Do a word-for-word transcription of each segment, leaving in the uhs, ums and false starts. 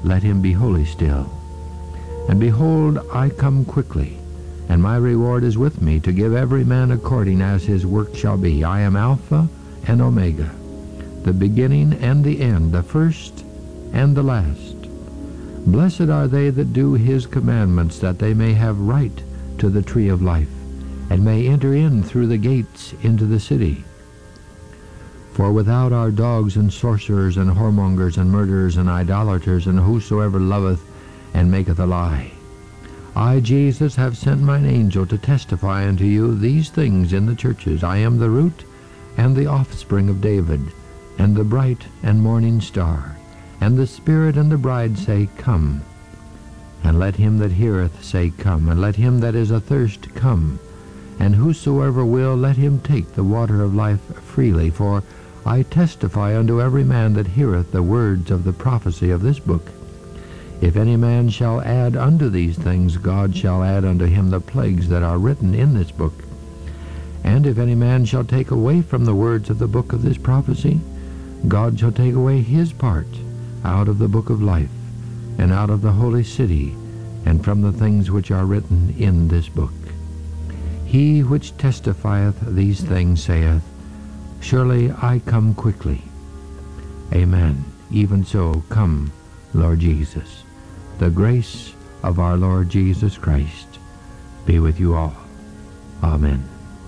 let him be holy still. And behold, I come quickly, and my reward is with me, to give every man according as his work shall be. I am Alpha and Omega, the beginning and the end, the first and the last. Blessed are they that do his commandments, that they may have right to the tree of life, and may enter in through the gates into the city. For without are dogs and sorcerers and whoremongers and murderers and idolaters, and whosoever loveth and maketh a lie. I, Jesus, have sent mine angel to testify unto you these things in the churches. I am the root and the offspring of David, and the bright and morning star. And the Spirit and the bride say, Come. And let him that heareth say, Come. And let him that is athirst come. And whosoever will, let him take the water of life freely. For I testify unto every man that heareth the words of the prophecy of this book. If any man shall add unto these things, God shall add unto him the plagues that are written in this book. And if any man shall take away from the words of the book of this prophecy, God shall take away his part out of the book of life, and out of the holy city, and from the things which are written in this book. He which testifieth these things saith, Surely I come quickly. Amen. Even so, come, Lord Jesus. The grace of our Lord Jesus Christ be with you all. Amen.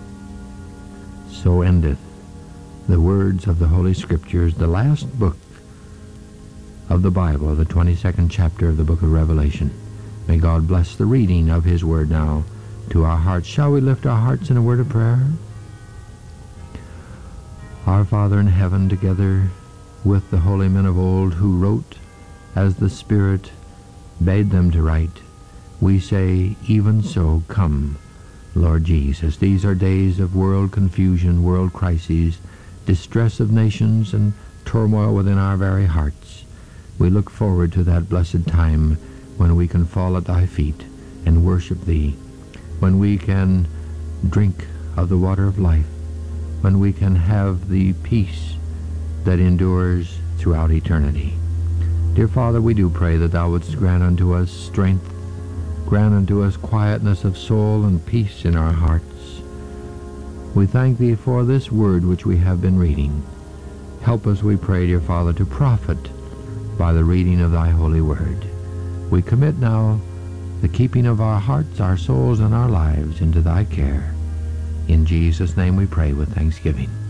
So endeth the words of the Holy Scriptures, the last book of the Bible, the twenty-second chapter of the book of Revelation. May God bless the reading of his word now to our hearts. Shall we lift our hearts in a word of prayer? Our Father in heaven, together with the holy men of old who wrote as the Spirit bade them to write, we say, even so, come, Lord Jesus. These are days of world confusion, world crises, distress of nations, and turmoil within our very hearts. We look forward to that blessed time when we can fall at thy feet and worship thee, when we can drink of the water of life, when we can have the peace that endures throughout eternity. Dear Father, we do pray that thou wouldst grant unto us strength, grant unto us quietness of soul and peace in our hearts. We thank thee for this word which we have been reading. Help us, we pray, dear Father, to profit by the reading of thy holy word. We commit now the keeping of our hearts, our souls, and our lives into thy care. In Jesus' name we pray with thanksgiving.